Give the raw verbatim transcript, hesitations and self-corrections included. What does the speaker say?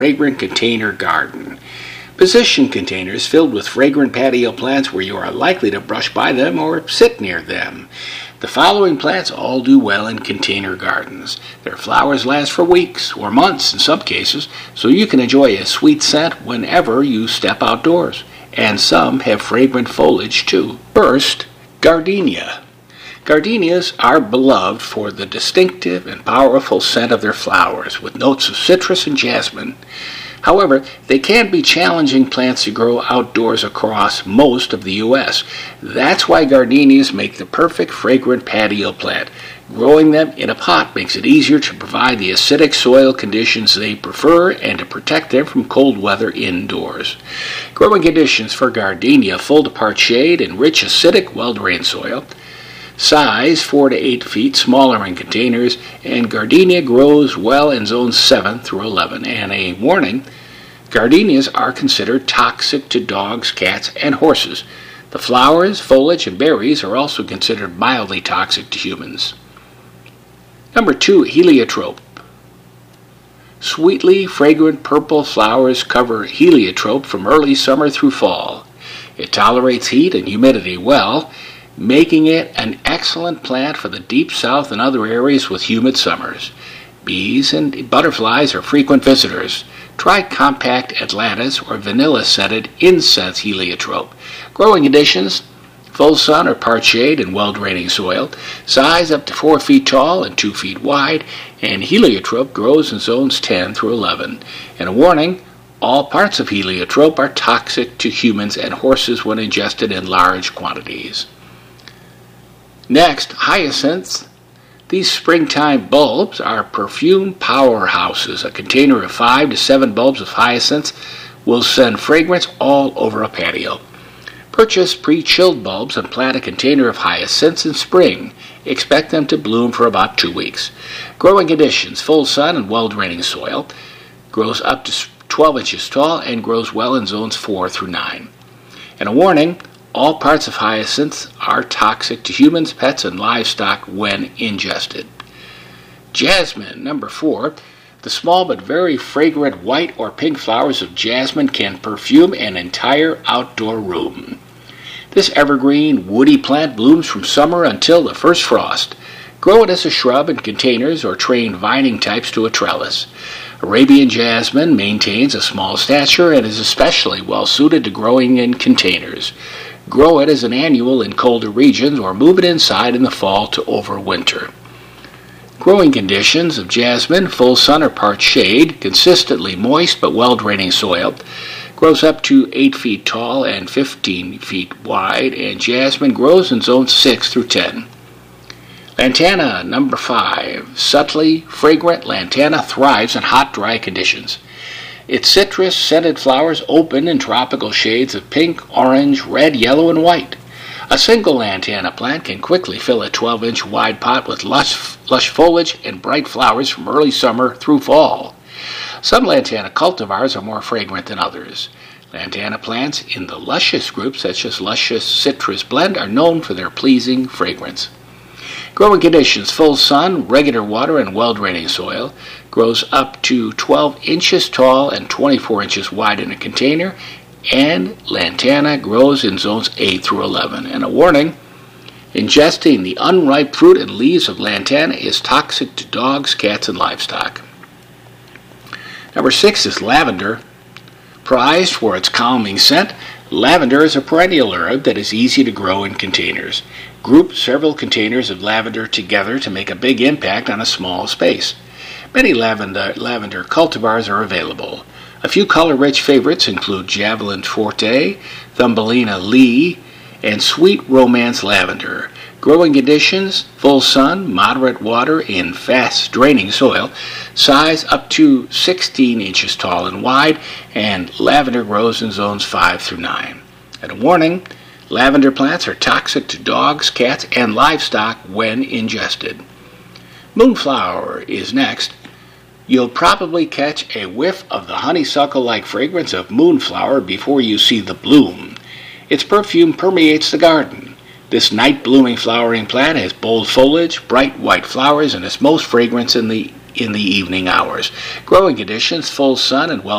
fragrant container garden. Position containers filled with fragrant patio plants where you are likely to brush by them or sit near them. The following plants all do well in container gardens. Their flowers last for weeks or months in some cases, so you can enjoy a sweet scent whenever you step outdoors. And some have fragrant foliage too. First, gardenia. Gardenias are beloved for the distinctive and powerful scent of their flowers, with notes of citrus and jasmine. However, they can be challenging plants to grow outdoors across most of the U S That's why gardenias make the perfect fragrant patio plant. Growing them in a pot makes it easier to provide the acidic soil conditions they prefer and to protect them from cold weather indoors. Growing conditions for gardenia: full to part shade and rich acidic well-drained soil. Size four to eight feet, smaller in containers, and gardenia grows well in zones seven through eleven. And a warning, gardenias are considered toxic to dogs, cats, and horses. The flowers, foliage, and berries are also considered mildly toxic to humans. Number two, heliotrope. Sweetly fragrant purple flowers cover heliotrope from early summer through fall. It tolerates heat and humidity well, making it an excellent plant for the deep south and other areas with humid summers. Bees and butterflies are frequent visitors. Try compact Atlantis or vanilla-scented incense heliotrope. Growing conditions: full sun or part shade and well-draining soil. Size up to four feet tall and two feet wide, and heliotrope grows in zones ten through eleven. And a warning, all parts of heliotrope are toxic to humans and horses when ingested in large quantities. Next, hyacinths. These springtime bulbs are perfume powerhouses. A container of five to seven bulbs of hyacinths will send fragrance all over a patio. Purchase pre-chilled bulbs and plant a container of hyacinths in spring. Expect them to bloom for about two weeks. Growing conditions: full sun and well-draining soil. Grows up to twelve inches tall and grows well in zones four through nine. And a warning, all parts of hyacinths are toxic to humans, pets, and livestock when ingested. Jasmine, number four. The small but very fragrant white or pink flowers of jasmine can perfume an entire outdoor room. This evergreen, woody plant blooms from summer until the first frost. Grow it as a shrub in containers or train vining types to a trellis. Arabian jasmine maintains a small stature and is especially well suited to growing in containers. Grow it as an annual in colder regions or move it inside in the fall to overwinter. Growing conditions of jasmine: full sun or part shade, consistently moist but well-draining soil. Grows up to eight feet tall and fifteen feet wide, and jasmine grows in zones six through ten. Lantana, number five. Subtly fragrant lantana thrives in hot, dry conditions. Its citrus-scented flowers open in tropical shades of pink, orange, red, yellow, and white. A single lantana plant can quickly fill a twelve-inch wide pot with lush, lush foliage and bright flowers from early summer through fall. Some lantana cultivars are more fragrant than others. Lantana plants in the luscious group, such as Luscious Citrus Blend, are known for their pleasing fragrance. Growing conditions: full sun, regular water, and well-draining soil. Grows up to twelve inches tall and twenty-four inches wide in a container, and lantana grows in zones eight through eleven. And a warning, ingesting the unripe fruit and leaves of lantana is toxic to dogs, cats, and livestock. Number six is lavender. Prized for its calming scent, lavender is a perennial herb that is easy to grow in containers. Group several containers of lavender together to make a big impact on a small space. Many lavender, lavender cultivars are available. A few color-rich favorites include Javelin Forte, Thumbelina Lee, and Sweet Romance Lavender. Growing conditions: full sun, moderate water in fast-draining soil. Size up to sixteen inches tall and wide, and lavender grows in zones five through nine. And a warning, lavender plants are toxic to dogs, cats, and livestock when ingested. Moonflower is next. You'll probably catch a whiff of the honeysuckle-like fragrance of moonflower before you see the bloom. Its perfume permeates the garden. This night-blooming flowering plant has bold foliage, bright white flowers, and is most fragrant in the in the evening hours. Growing conditions: full sun and well